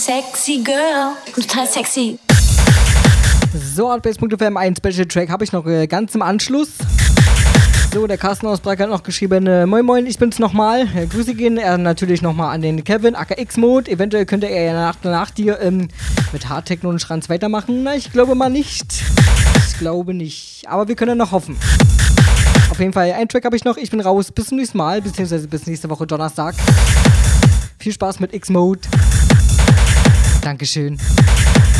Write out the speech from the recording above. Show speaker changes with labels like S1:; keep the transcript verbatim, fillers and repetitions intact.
S1: Sexy Girl. Total sexy.
S2: So, Artbase.fm, ein Special Track habe ich noch äh, ganz im Anschluss. So, der Carsten aus Brack hat noch geschrieben, äh, moin moin, ich bin's nochmal. Äh, Grüße gehen äh, natürlich nochmal an den Kevin, aka X-Mode. Eventuell könnte er ja nach, nach dir ähm, mit Hardtechno und Schranz weitermachen. Na, ich glaube mal nicht. Ich glaube nicht. Aber wir können ja noch hoffen. Auf jeden Fall, einen Track habe ich noch. Ich bin raus. Bis zum nächsten Mal, beziehungsweise bis nächste Woche Donnerstag. Viel Spaß mit X-Mode. Dankeschön.